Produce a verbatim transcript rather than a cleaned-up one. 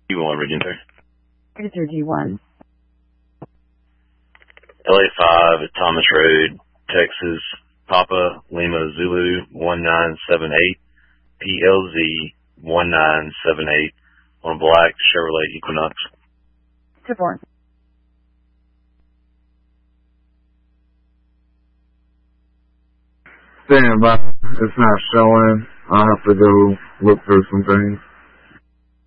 G one, Regenter. Register G one. L A five at Thomas Road, Texas, Papa Lima Zulu one nine seven eight, P L Z one nine seven eight on a black Chevrolet Equinox. Support. Stand by. It's not showing. I'll have to go look through some things.